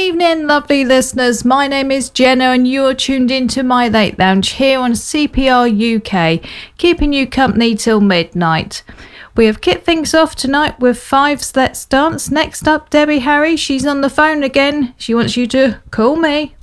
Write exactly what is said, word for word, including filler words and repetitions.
evening, lovely listeners. My name is Jenna and you're tuned into My Late Lounge here on C P R U K, keeping you company till midnight. We have kicked things off tonight with Five's Let's Dance. Next up, Debbie Harry. She's on the phone again. She wants you to call me.